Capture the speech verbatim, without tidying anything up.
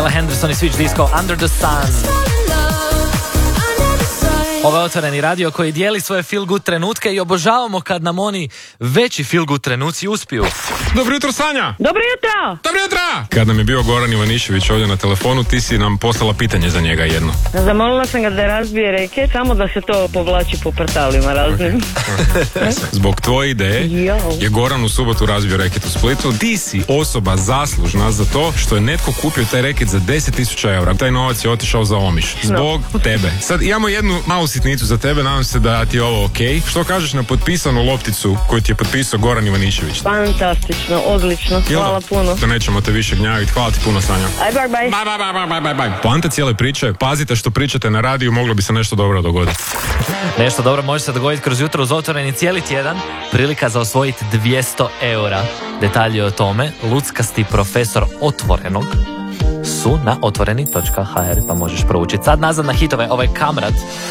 Pamela Henderson i Switch Disco Under the Sun. Ovo je Otvoreni radio koji dijeli svoje feel good trenutke i obožavamo kad nam oni veći feel good trenuci uspiju. Dobro jutro, Sanja! Dobro jutro! Dobro jutro! Kad nam je bio Goran Ivanišević ovdje na telefonu, ti si nam poslala pitanje za njega jedno. Zamolila sam ga da razbije reket, samo da se to povlači po portalima raznim. Okay. Zbog tvoje ideje je Goran u subotu razbio reket u Splitu. Ti si osoba zaslužna za to što je netko kupio taj reket za deset tisuća eura. Taj novac je otišao za Omiš. Zbog no. tebe. Sad imamo jednu malu sitnicu za tebe, nadam se da ti je ovo ok. Što kažeš na potpisanu lopticu koju ti je potpisao Goran Ivanišević? Fantastično, odlično, hvala puno. Da nećemo te više gnjaviti, hvala ti puno, Sanja. Aj, bye, bye. Bye, bye, bye, bye, bye, bye. Poanta cijele priče, pazite što pričate na radiju, moglo bi se nešto dobro dogoditi. Nešto dobro može se dogoditi kroz jutro uz Otvoreni cijeli tjedan. Prilika za osvojiti dvjesto eura. Detalji o tome, luckasti profesor Otvorenog su na otvoreni točka ha er, pa možeš proučiti. Sad nazad na hitove, ovaj Kamrat